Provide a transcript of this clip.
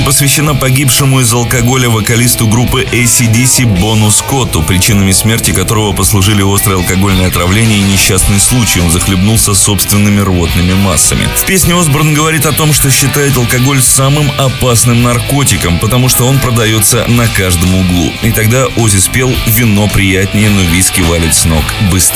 посвящена погибшему из-за алкоголя вокалисту группы AC/DC Бону Скотту, причинами смерти которого послужили острое алкогольное отравление и несчастный случай. Он захлебнулся собственными рвотными массами. В песне Осборн говорит о том, что считает алкоголь самым опасным наркотиком, потому что он продается на каждом углу. И тогда Оззи спел: «Вино приятнее, но виски валит с ног быстрее».